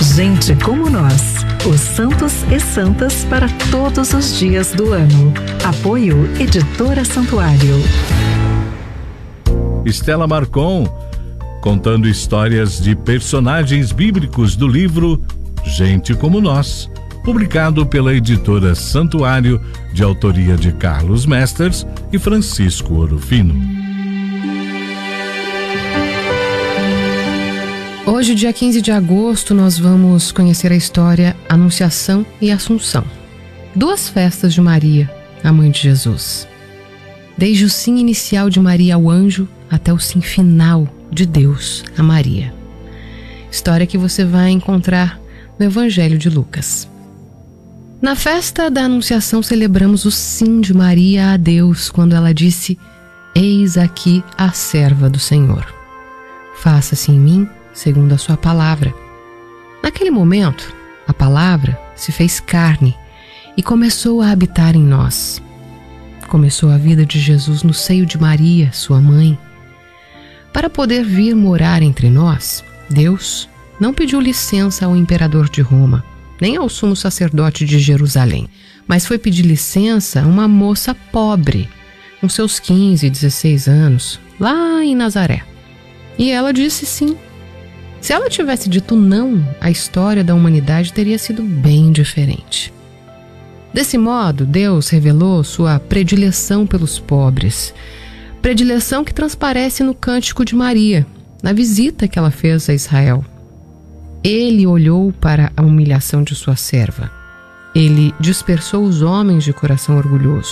Gente como nós, os santos e santas para todos os dias do ano. Apoio Editora Santuário. Estela Marcon, contando histórias de personagens bíblicos do livro Gente como Nós, publicado pela Editora Santuário, de autoria de Carlos Mesters e Francisco Orofino. Hoje, dia 15 de agosto, nós vamos conhecer a história Anunciação e Assunção. Duas festas de Maria, a mãe de Jesus. Desde o sim inicial de Maria ao anjo até o sim final de Deus a Maria. História que você vai encontrar no Evangelho de Lucas. Na festa da Anunciação celebramos o sim de Maria a Deus quando ela disse: "Eis aqui a serva do Senhor. Faça-se em mim segundo a sua palavra." Naquele momento, a palavra se fez carne e começou a habitar em nós. Começou a vida de Jesus no seio de Maria, sua mãe. Para poder vir morar entre nós, Deus não pediu licença ao imperador de Roma, nem ao sumo sacerdote de Jerusalém, mas foi pedir licença a uma moça pobre, com seus 15, 16 anos, lá em Nazaré. E ela disse sim. Se ela tivesse dito não, a história da humanidade teria sido bem diferente. Desse modo, Deus revelou sua predileção pelos pobres, predileção que transparece no Cântico de Maria, na visita que ela fez a Israel. Ele olhou para a humilhação de sua serva. Ele dispersou os homens de coração orgulhoso,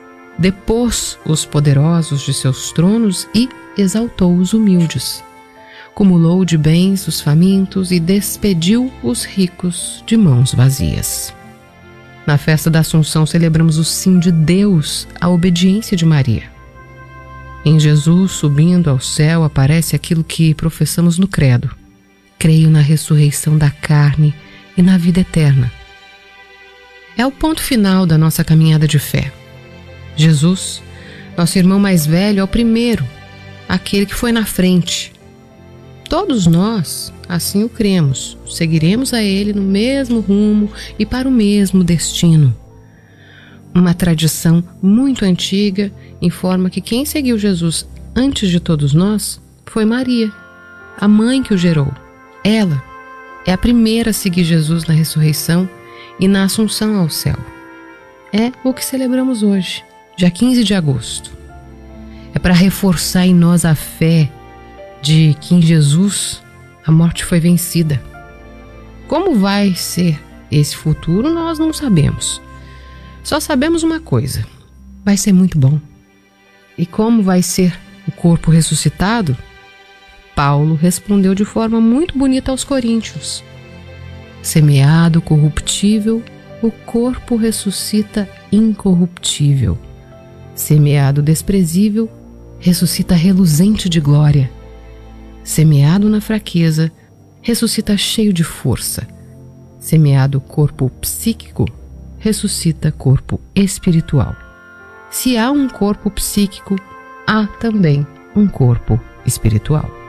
depôs os poderosos de seus tronos e exaltou os humildes. Cumulou de bens os famintos e despediu os ricos de mãos vazias. Na festa da Assunção celebramos o sim de Deus à obediência de Maria. Em Jesus subindo ao céu aparece aquilo que professamos no credo: creio na ressurreição da carne e na vida eterna. É o ponto final da nossa caminhada de fé. Jesus, nosso irmão mais velho, é o primeiro, aquele que foi na frente. Todos nós assim o cremos, seguiremos a ele no mesmo rumo e para o mesmo destino. Uma tradição muito antiga informa que quem seguiu Jesus antes de todos nós foi Maria, a mãe que o gerou. Ela é a primeira a seguir Jesus na ressurreição e na assunção ao céu. É o que celebramos hoje, dia 15 de agosto. É para reforçar em nós a fé de que em Jesus a morte foi vencida. Como vai ser esse futuro, nós não sabemos. Só sabemos uma coisa: vai ser muito bom. E como vai ser o corpo ressuscitado? Paulo respondeu de forma muito bonita aos coríntios: semeado corruptível, o corpo ressuscita incorruptível. Semeado desprezível, ressuscita reluzente de glória. Semeado na fraqueza, ressuscita cheio de força. Semeado corpo psíquico, ressuscita corpo espiritual. Se há um corpo psíquico, há também um corpo espiritual.